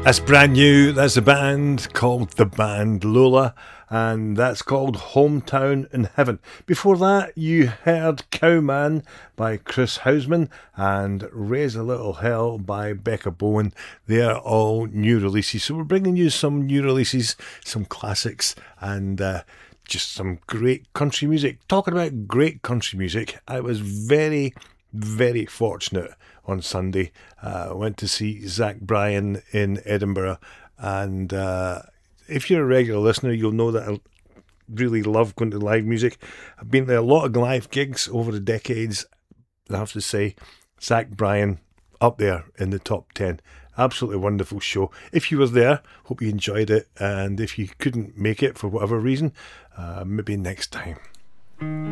That's brand new. That's a band called The Band Lola, and that's called Hometown in Heaven. Before that, you heard Cowman by Chris Houseman and Raise a Little Hell by Becca Bowen. They're all new releases. So we're bringing you some new releases, some classics, and just some great country music. Talking about great country music, I was very, very fortunate on Sunday. Went to see Zach Bryan in Edinburgh, and if you're a regular listener, you'll know that I really love going to live music. I've been to a lot of live gigs over the decades. I have to say, Zach Bryan up there in the top 10. Absolutely wonderful show. If you were there, hope you enjoyed it, and if you couldn't make it for whatever reason, maybe next time.